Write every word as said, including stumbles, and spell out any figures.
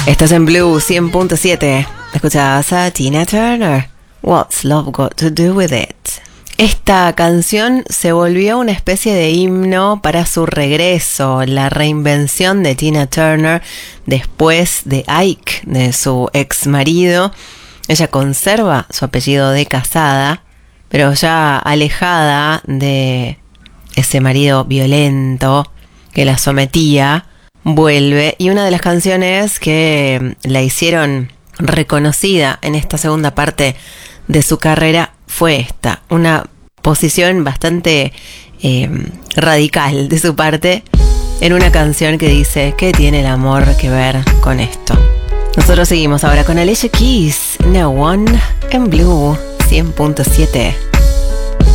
Estás en Blue cien punto siete. Escuchas a Tina Turner. What's Love Got to Do With It? Esta canción se volvió una especie de himno para su regreso, la reinvención de Tina Turner después de Ike, de su ex marido. Ella conserva su apellido de casada, pero ya alejada de ese marido violento que la sometía, vuelve. Y una de las canciones que la hicieron reconocida en esta segunda parte de su carrera fue esta, una posición bastante eh, radical de su parte en una canción que dice: ¿qué tiene el amor que ver con esto? Nosotros seguimos ahora con Alicia Keys, No One, en Blue cien punto siete.